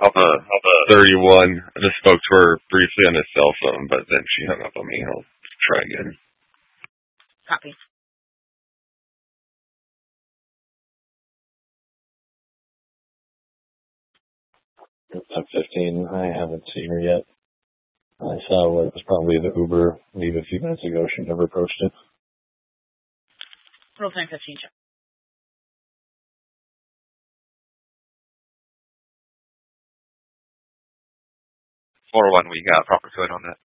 Alpha 31. I just spoke to her briefly on his cell phone, but then she hung up on me. I'll try again. Copy. At 15, I haven't seen her yet. I saw what was probably the Uber leave a few minutes ago. She never approached it. Roll time 15 check. 4-1, we got proper code on that.